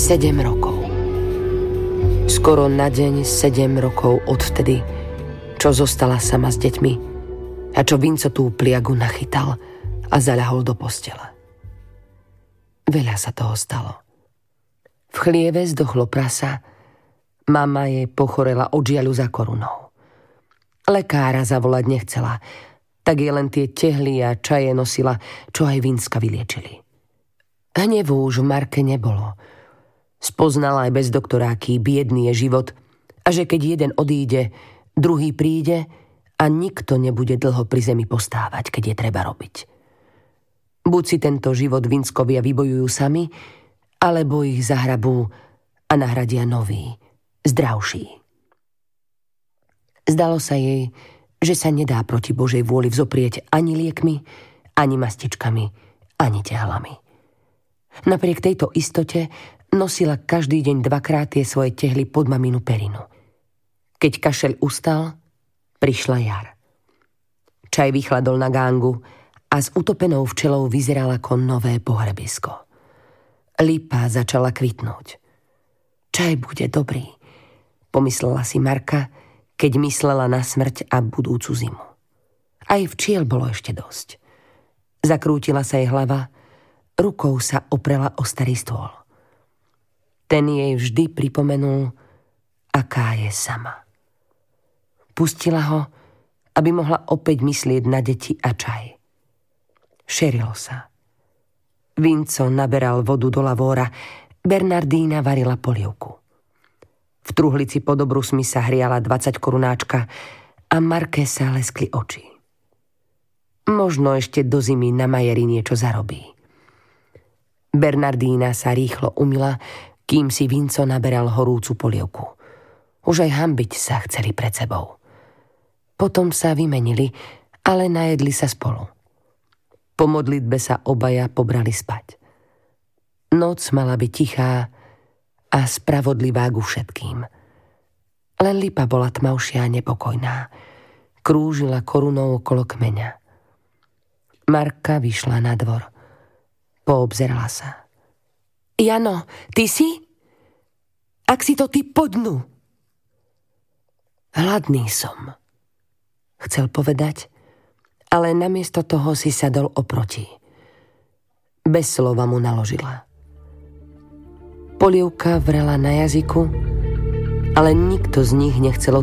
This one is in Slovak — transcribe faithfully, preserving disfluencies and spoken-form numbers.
Sedem rokov. Skoro na deň sedem rokov odvtedy, čo zostala sama s deťmi a čo Vinco tú pliagu nachytal a zaľahol do postele. Veľa sa toho stalo. V chlieve zdochlo prasa, mama jej pochorela od žiaľu za korunou. Lekára zavolať nechcela, tak jej len tie tehly a čaje nosila, čo aj Vincka vyliečili. Hnevu už v Marke nebolo. Spoznala aj bez doktora, aký biedný je život a že keď jeden odíde, druhý príde a nikto nebude dlho pri zemi postávať, keď je treba robiť. Buď si tento život Vinckovia vybojujú sami, alebo ich zahrabú a nahradia nový, zdravší. Zdalo sa jej, že sa nedá proti Božej vôli vzoprieť ani liekmi, ani mastičkami, ani tehlami. Napriek tejto istote nosila každý deň dvakrát tie svoje tehly pod maminu perinu. Keď kašeľ ustal, prišla jar. Čaj vychladol na gángu a s utopenou včelou vyzeral ako nové pohrebisko. Lípa začala kvitnúť. Čaj bude dobrý, pomyslela si Marka, keď myslela na smrť a budúcu zimu. Aj včiel bolo ešte dosť. Zakrútila sa jej hlava, rukou sa oprela o starý stôl. Ten jej vždy pripomenul, aká je sama. Pustila ho, aby mohla opäť myslieť na deti a čaj. Šerilo sa. Vinco naberal vodu do lavóra, Bernardína varila polievku. V truhlici pod obrusmi sa hriala dvadsať korunáčka a Marke sa leskli oči. Možno ešte do zimy na majeri niečo zarobí. Bernardína sa rýchlo umyla, kým si Vinco naberal horúcu polievku. Už aj hanbiť sa chceli pred sebou. Potom sa vymenili, ale najedli sa spolu. Po modlitbe sa obaja pobrali spať. Noc mala byť tichá a spravodlivá ku všetkým. Len Lipa bola tmavšia a nepokojná. Krúžila korunou okolo kmeňa. Marka vyšla na dvor. Poobzerala sa. Jano, ty si? Ak si to ty, poď dnu. Hladný som, chcel povedať, ale namiesto toho si sadol oproti. Bez slova mu naložila. Polievka vrela na jazyku, ale nikto z nich nechcel